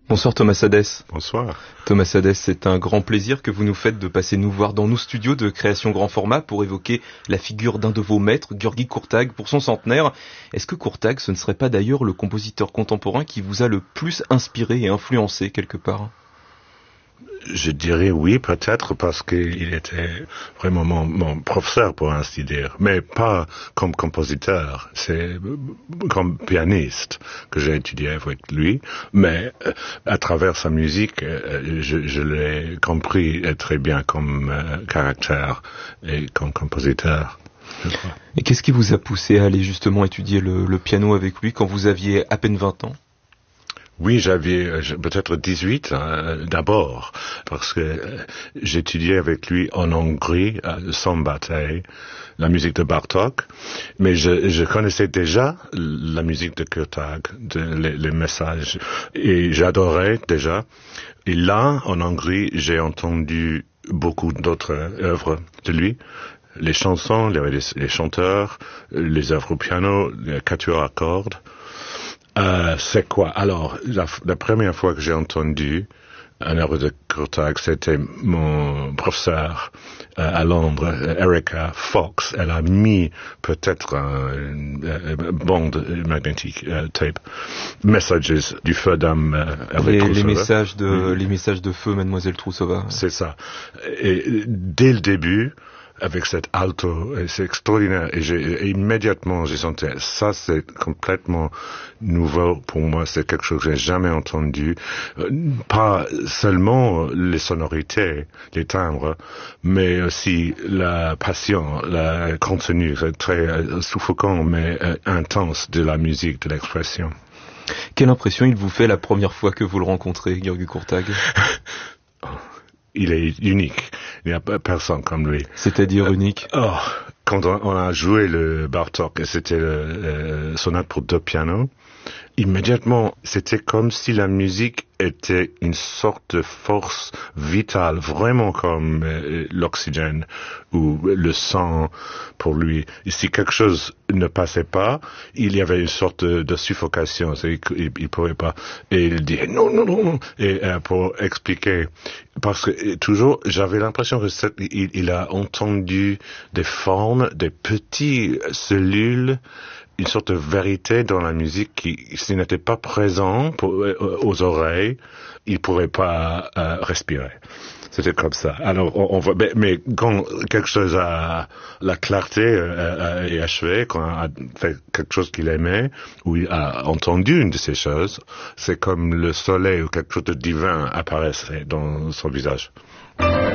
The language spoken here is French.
Bonsoir Thomas Sadès. Bonsoir. Thomas Sadès, c'est un grand plaisir que vous nous faites de passer nous voir dans nos studios de création grand format pour évoquer la figure d'un de vos maîtres, György Kurtág, pour son centenaire. Est-ce que Kurtág, ce ne serait pas d'ailleurs le compositeur contemporain qui vous a le plus inspiré et influencé quelque part ? Je dirais oui, peut-être, parce qu'il était vraiment mon professeur, pour ainsi dire, mais pas comme compositeur. C'est comme pianiste que j'ai étudié avec lui, mais à travers sa musique, je l'ai compris très bien comme caractère et comme compositeur. Et qu'est-ce qui vous a poussé à aller justement étudier le piano avec lui quand vous aviez à peine 20 ans ? Oui, j'avais peut-être 18 d'abord, parce que j'étudiais avec lui en Hongrie, sans bataille, la musique de Bartók, mais je connaissais déjà la musique de Kurtág, les messages, et j'adorais déjà. Et là, en Hongrie, j'ai entendu beaucoup d'autres œuvres de lui. Les chansons, les chanteurs, les œuvres au piano, les quatuors à cordes. C'est quoi? Alors, la première fois que j'ai entendu un œuvre de Kurtág, c'était mon professeur à Londres, Erica Fox. Elle a mis peut-être une bande magnétique, tape, Messages du feu d'âme. Les messages de feu, Mademoiselle Troussova. C'est ça. Et dès le début, avec cet alto, c'est extraordinaire. Et immédiatement, j'ai senti, ça c'est complètement nouveau pour moi, c'est quelque chose que j'ai jamais entendu. Pas seulement les sonorités, les timbres, mais aussi la passion, le contenu, c'est très suffocant mais intense de la musique, de l'expression. Quelle impression il vous fait la première fois que vous le rencontrez, György Kurtág? Il est unique. Il n'y a personne comme lui. C'est-à-dire unique? Quand on a joué le Bartók, c'était sonate pour deux pianos, immédiatement, c'était comme si la musique était une sorte de force vitale, vraiment comme l'oxygène ou le sang pour lui. Et si quelque chose ne passait pas, il y avait une sorte de suffocation. Il pouvait pas. Et il dit non. Et pour expliquer, parce que toujours j'avais l'impression que il a entendu des formes, des petites cellules, une sorte de vérité dans la musique qui, s'il n'était pas présent aux oreilles, il pourrait pas respirer. C'était comme ça. Alors, on voit, mais quand quelque chose la clarté est achevée, quand on a fait quelque chose qu'il aimait, ou il a entendu une de ces choses, c'est comme le soleil ou quelque chose de divin apparaissait dans son visage.